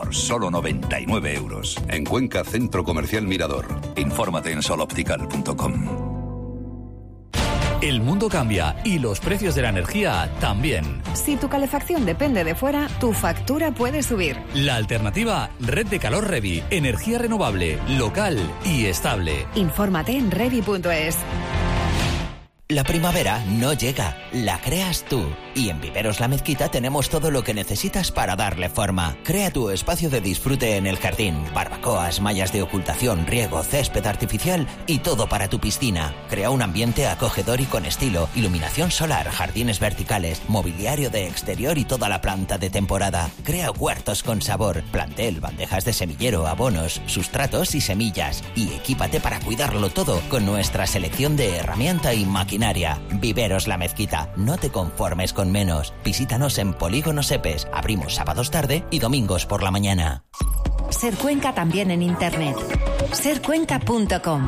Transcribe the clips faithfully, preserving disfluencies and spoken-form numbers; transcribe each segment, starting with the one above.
por solo noventa y nueve euros. En Cuenca, Centro Comercial Mirador. Infórmate en sol optical punto com. El mundo cambia y los precios de la energía también. Si tu calefacción depende de fuera, tu factura puede subir. La alternativa, Red de Calor Revi. Energía renovable, local y estable. Infórmate en revi punto es. La primavera no llega, la creas tú. Y en Viveros La Mezquita tenemos todo lo que necesitas para darle forma. Crea tu espacio de disfrute en el jardín. Barbacoas, mallas de ocultación, riego, césped artificial y todo para tu piscina. Crea un ambiente acogedor y con estilo. Iluminación solar, jardines verticales, mobiliario de exterior y toda la planta de temporada. Crea huertos con sabor, plantel, bandejas de semillero, abonos, sustratos y semillas. Y equípate para cuidarlo todo con nuestra selección de herramienta y maquinaria. Viveros La Mezquita. No te conformes con menos. Visítanos en Polígono Sepes. Abrimos sábados tarde y domingos por la mañana. Ser Cuenca también en internet. ser cuenca punto com.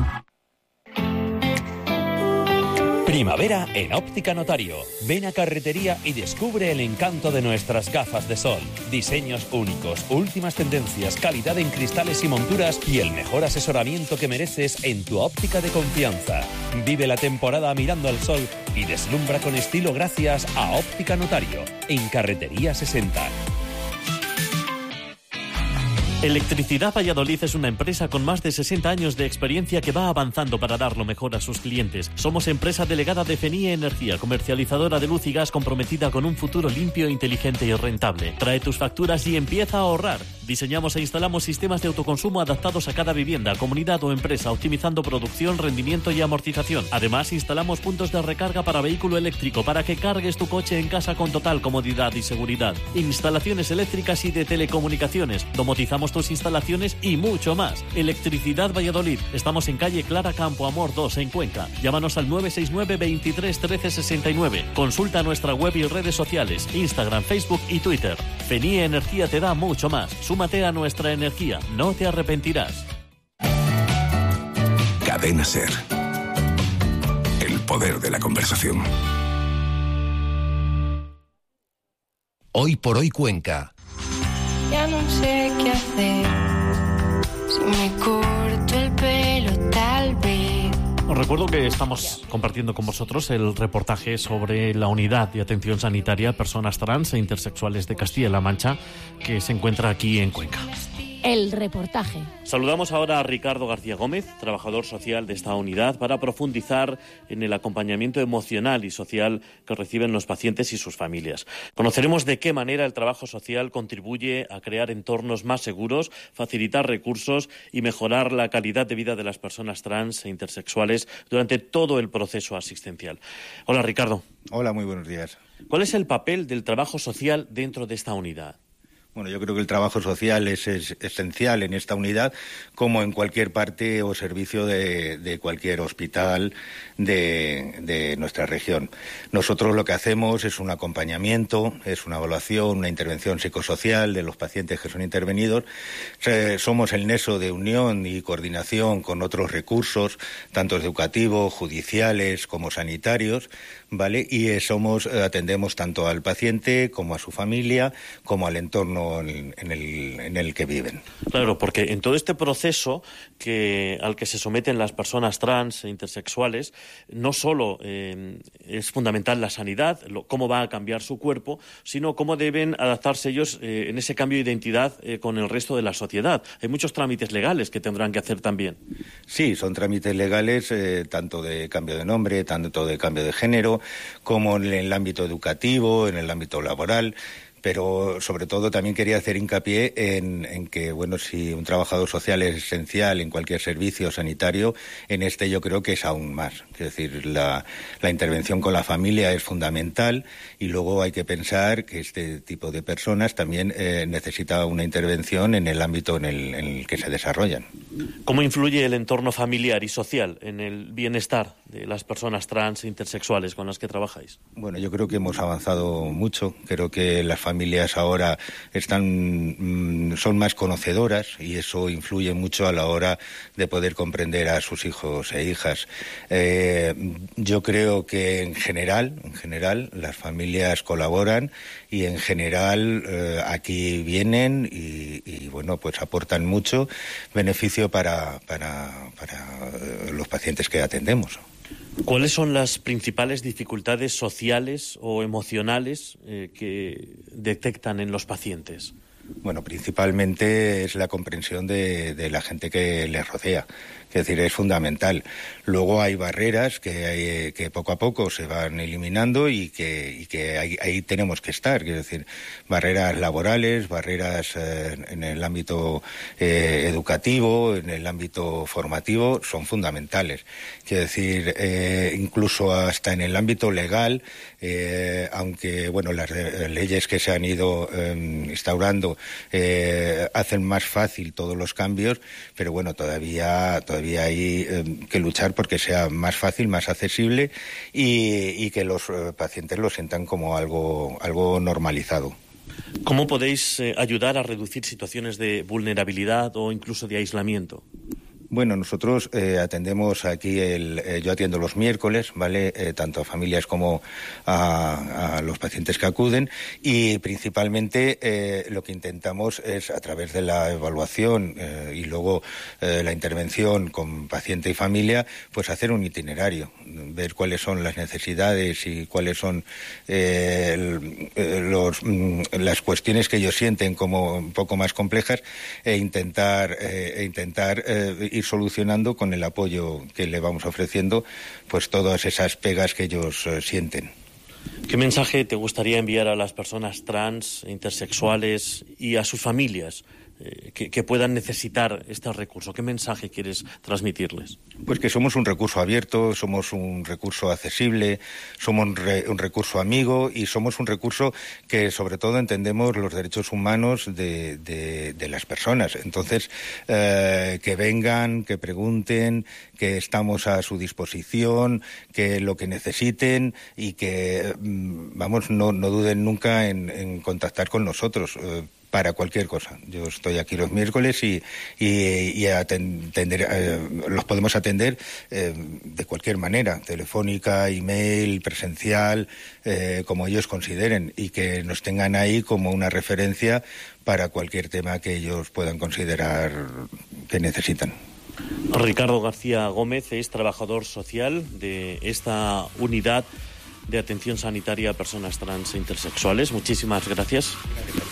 Primavera en Óptica Notario. Ven a Carretería y descubre el encanto de nuestras gafas de sol. Diseños únicos, últimas tendencias, calidad en cristales y monturas y el mejor asesoramiento que mereces en tu óptica de confianza. Vive la temporada mirando al sol y deslumbra con estilo gracias a Óptica Notario en Carretería sesenta. Electricidad Valladolid es una empresa con más de sesenta años de experiencia que va avanzando para dar lo mejor a sus clientes. Somos empresa delegada de FENIE Energía, comercializadora de luz y gas comprometida con un futuro limpio, inteligente y rentable. Trae tus facturas y empieza a ahorrar. Diseñamos e instalamos sistemas de autoconsumo adaptados a cada vivienda, comunidad o empresa, optimizando producción, rendimiento y amortización. Además, instalamos puntos de recarga para vehículo eléctrico para que cargues tu coche en casa con total comodidad y seguridad. Instalaciones eléctricas y de telecomunicaciones. Domotizamos tus instalaciones y mucho más. Electricidad Valladolid. Estamos en calle Clara Campo Amor dos en Cuenca. Llámanos al nueve seis nueve, veintitrés, trece, sesenta y nueve. Consulta nuestra web y redes sociales, Instagram, Facebook y Twitter. FENIE Energía te da mucho más. Súmate a nuestra energía. No te arrepentirás. Cadena Ser. El poder de la conversación. Hoy por hoy Cuenca. Ya no sé qué hacer, si me corto el pelo tal vez. Os recuerdo que estamos compartiendo con vosotros el reportaje sobre la Unidad de Atención Sanitaria a Personas Trans e Intersexuales de Castilla-La Mancha, que se encuentra aquí en Cuenca. El reportaje. Saludamos ahora a Ricardo García Gómez, trabajador social de esta unidad, para profundizar en el acompañamiento emocional y social que reciben los pacientes y sus familias. Conoceremos de qué manera el trabajo social contribuye a crear entornos más seguros, facilitar recursos y mejorar la calidad de vida de las personas trans e intersexuales durante todo el proceso asistencial. Hola, Ricardo. Hola, muy buenos días. ¿Cuál es el papel del trabajo social dentro de esta unidad? Bueno, yo creo que el trabajo social es, es esencial en esta unidad, como en cualquier parte o servicio de, de cualquier hospital de, de nuestra región. Nosotros lo que hacemos es un acompañamiento, es una evaluación, una intervención psicosocial de los pacientes que son intervenidos. Somos el nexo de unión y coordinación con otros recursos, tanto educativos, judiciales como sanitarios, ¿vale? Y somos, atendemos tanto al paciente como a su familia, como al entorno En el, en el que viven. Claro, porque en todo este proceso que, al que se someten las personas trans e intersexuales, no solo eh, es fundamental la sanidad, lo, cómo va a cambiar su cuerpo, sino cómo deben adaptarse ellos eh, en ese cambio de identidad eh, con el resto de la sociedad. Hay muchos trámites legales que tendrán que hacer también. Sí, son trámites legales, eh, tanto de cambio de nombre, tanto de cambio de género, como en el ámbito educativo, en el ámbito laboral. Pero sobre todo también quería hacer hincapié en, en que, bueno, si un trabajador social es esencial en cualquier servicio sanitario, en este yo creo que es aún más. Es decir, la, la intervención con la familia es fundamental y luego hay que pensar que este tipo de personas también eh, necesita una intervención en el ámbito en el, en el que se desarrollan. ¿Cómo influye el entorno familiar y social en el bienestar de las personas trans e intersexuales con las que trabajáis? Bueno, yo creo que hemos avanzado mucho. Creo que las familias ahora están son más conocedoras y eso influye mucho a la hora de poder comprender a sus hijos e hijas. Eh, yo creo que en general, en general, las familias colaboran y en general eh, aquí vienen y, y bueno. bueno, pues aportan mucho beneficio para, para, para los pacientes que atendemos. ¿Cuáles son las principales dificultades sociales o emocionales eh, que detectan en los pacientes? Bueno, principalmente es la comprensión de, de la gente que les rodea. Es decir, es fundamental. Luego hay barreras que, hay, que poco a poco se van eliminando y que, y que ahí, ahí tenemos que estar. Es decir, barreras laborales, barreras eh, en el ámbito eh, educativo, en el ámbito formativo, son fundamentales. Quiero decir, eh, incluso hasta en el ámbito legal, eh, aunque bueno, las eh, leyes que se han ido eh, instaurando eh, hacen más fácil todos los cambios, pero bueno, todavía, todavía hay eh, que luchar porque sea más fácil, más accesible y, y que los eh, pacientes lo sientan como algo, algo normalizado. ¿Cómo podéis eh, ayudar a reducir situaciones de vulnerabilidad o incluso de aislamiento? Bueno, nosotros eh, atendemos aquí, el, eh, yo atiendo los miércoles, ¿vale? Eh, tanto a familias como a, a los pacientes que acuden y principalmente eh, lo que intentamos es a través de la evaluación eh, y luego eh, la intervención con paciente y familia, pues hacer un itinerario, ver cuáles son las necesidades y cuáles son eh, el, los, las cuestiones que ellos sienten como un poco más complejas e intentar, eh, e intentar eh, ir solucionando con el apoyo que le vamos ofreciendo, pues todas esas pegas que ellos eh, sienten. ¿Qué mensaje te gustaría enviar a las personas trans, intersexuales y a sus familias eh, que, que puedan necesitar este recurso? ¿Qué mensaje quieres transmitirles? Pues que somos un recurso abierto, somos un recurso accesible, somos un, re, un recurso amigo y somos un recurso que sobre todo entendemos los derechos humanos de, de, de las personas. Entonces, eh, que vengan, que pregunten, que estamos a su disposición, que lo que necesiten y que, vamos, no, no duden nunca en, en contactar con nosotros. Eh, para cualquier cosa. Yo estoy aquí los miércoles y, y, y atender, eh, los podemos atender eh, de cualquier manera, telefónica, email, presencial, eh, como ellos consideren y que nos tengan ahí como una referencia para cualquier tema que ellos puedan considerar que necesitan. Ricardo García Gómez es trabajador social de esta unidad de atención sanitaria a personas trans e intersexuales. Muchísimas gracias.